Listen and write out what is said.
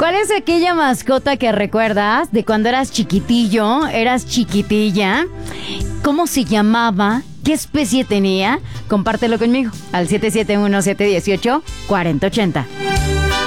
¿Cuál es aquella mascota que recuerdas de cuando eras chiquitillo, eras chiquitilla? ¿Cómo se llamaba? ¿Qué especie tenía? Compártelo conmigo al 771-718-4080.